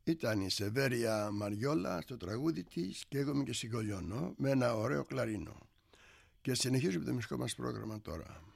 Ήταν η Σεβέρια Μαριόλα στο τραγούδι της «Καίγομαι και συγκολιώνω» με ένα ωραίο κλαρίνο. Και συνεχίζουμε το μουσικό μας πρόγραμμα τώρα.